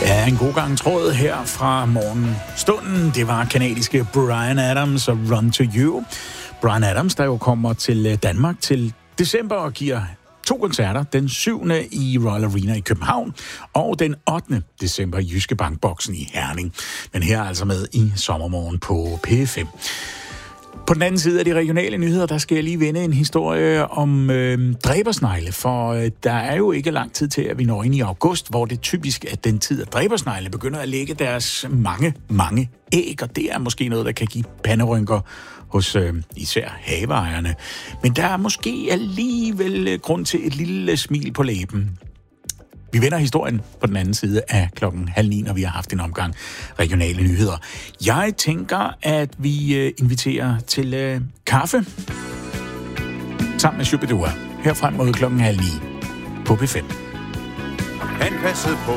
Ja, en god gang tråd her fra morgenstunden. Det var kanadiske Bryan Adams og Run to You. Bryan Adams, der jo kommer til Danmark til december og giver 2 koncerter. Den 7. i Royal Arena i København, og den 8. december i Jyske Bankboksen i Herning. Men her er altså med i sommermorgen på P5. På den anden side af de regionale nyheder, der skal jeg lige vende en historie om dræbersnegle, for der er jo ikke lang tid til, at vi når ind i august, hvor det typisk er den tid, at dræbersnegle begynder at lægge deres mange æg, og det er måske noget, der kan give panderynker hos især haveejerne. Men der er måske alligevel grund til et lille smil på læben. Vi vender historien på den anden side af 8:30, når vi har haft en omgang regionale nyheder. Jeg tænker, at vi inviterer til kaffe sammen med Shubidua her frem mod 8:30 på P5. Han passede på